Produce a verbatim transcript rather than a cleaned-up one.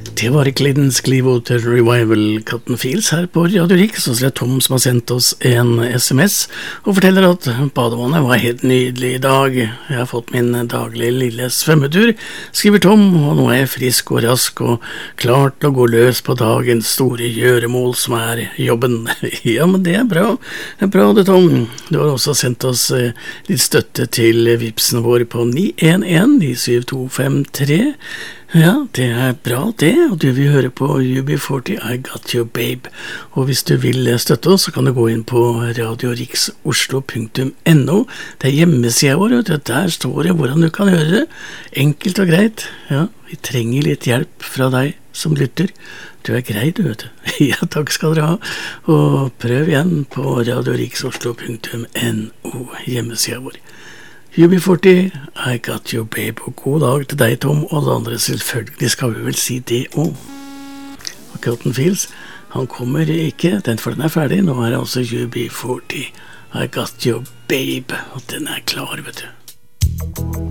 Det var Creedence Clearwater Revival, Cotton Fields her på Radio Rix. Så er det Tom som har sendt oss en sms og forteller at badevannet var helt nydelig i dag. Jeg har fått min daglige lille svømmetur, skriver Tom, og nå er jeg frisk og rask og klart å gå løs på dagens store gjøremål som er jobben. Ja, men det er bra. Det er bra det, Tom. Du har også sendt oss litt støtte til vipsen vår på ni en en ni syv to fem tre. Ja, det er bra det, og du vil høre på U B førti, I Got You Babe. Og hvis du vil støtte oss, så kan du gå inn på radio rix oslo punktum no. Det er hjemmesiden vår, og der står det hvordan du kan gjøre det. Enkelt og greit. Ja, vi trenger litt hjelp fra deg som lytter. Du er grei, du vet du. Ja, takk skal dere ha. Og prøv igjen på radio rix oslo punktum no, hjemmesiden vår. U B førti, I Got You Babe, og god dag til deg, Tom, og alle andre. Selvfølgelig skal vi vel si det også. Og Cotton Fields, han kommer ikke, den for den er ferdig. Nå er det altså U B førti, I Got You Babe, og den er klar, vet du.